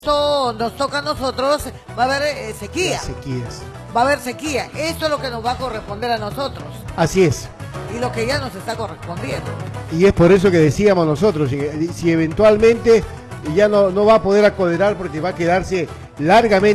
Esto nos toca a nosotros, va a haber sequía. Las sequías. Va a haber sequía. Esto es lo que nos va a corresponder a nosotros. Así es. Y lo que ya nos está correspondiendo. Y es por eso que decíamos nosotros, si eventualmente ya no va a poder acoderar porque va a quedarse largamente